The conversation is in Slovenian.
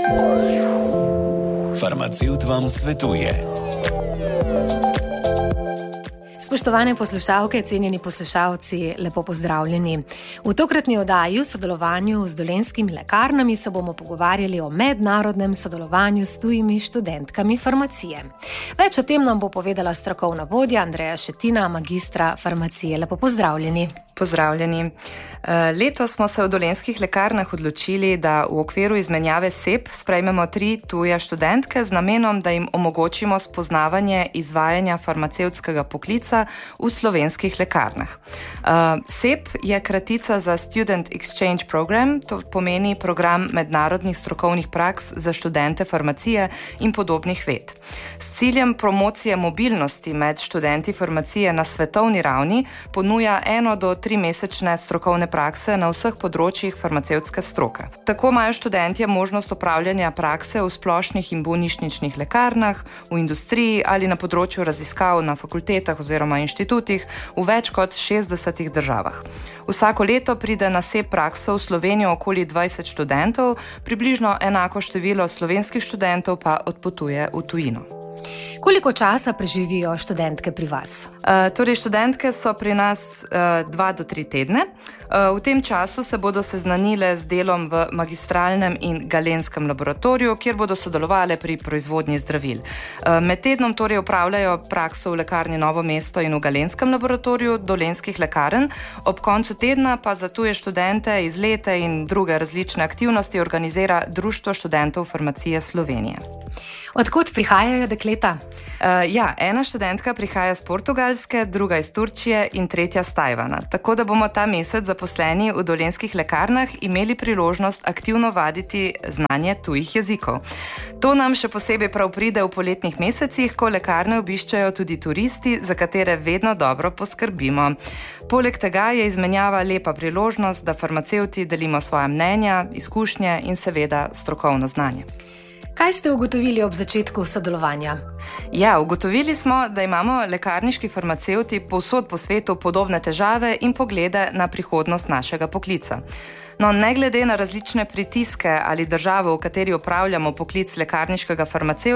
Farmacevt vam svetuje. Spoštovane poslušalke, cenjeni poslušalci, lepo pozdravljeni. V tokratni oddaji v sodelovanju z Dolenjskimi lekarnami se bomo pogovarjali o mednarodnem sodelovanju s tujimi študentkami farmacije. Več o tem nam bo povedala strokovna vodja Andreja Šetina, magistra farmacije. Lepo pozdravljeni. Pozdravljeni. Letos smo se v Dolenjskih lekarnah odločili, da v okviru izmenjave SEP sprejmemo 3 tuje študentke z namenom, da jim omogočimo spoznavanje izvajanja farmacevtskega poklica v slovenskih lekarnah. SEP je kratica za Student Exchange Program, to pomeni program mednarodnih strokovnih praks za študente farmacije in podobnih ved. S ciljem promocije mobilnosti med študenti farmacije na svetovni ravni ponuja 1 do 3 mesečne strokovne prakse na vseh področjih farmacevtske stroke. Tako imajo študentje možnost opravljanja prakse v splošnih in bolnišničnih lekarnah, v industriji ali na področju raziskav na fakultetah oziroma inštitutih v več kot 60 državah. Vsako leto pride na SEP prakso v Slovenijo okoli 20 študentov, približno enako število slovenskih študentov pa odpotuje v tujino. Koliko časa preživijo študentke pri vas? Torej, študentke so pri nas 2 do 3 tedne. V tem času se bodo seznanile z delom v magistralnem in galenskem laboratoriju, kjer bodo sodelovale pri proizvodnji zdravil. Med tednom torej opravljajo prakso v lekarni Novo mesto in v galenskem laboratoriju Dolenjskih lekarn. Ob koncu tedna pa za tuje študente izlete in druge različne aktivnosti organizira Društvo študentov farmacije Slovenije. Odkud prihajajo dekleta? Ena študentka prihaja z Portugalske, druga iz Turčije in tretja z Tajvana. Tako da bomo ta mesec zaposleni v Dolenjskih lekarnah imeli priložnost aktivno vaditi znanje tujih jezikov. To nam še posebej prav pride v poletnih mesecih, ko lekarne obiščajo tudi turisti, za katere vedno dobro poskrbimo. Poleg tega je izmenjava lepa priložnost, da farmacevti delimo svoja mnenja, izkušnje in seveda strokovno znanje. Kaj ste ugotovili ob začetku sodelovanja? Ugotovili smo, da imamo lekarniški farmacevti povsod po svetu podobne težave in poglede na prihodnost našega poklica. No, ne glede na različne pritiske ali državo, v kateri opravljamo poklic lekarniškega farmacevta,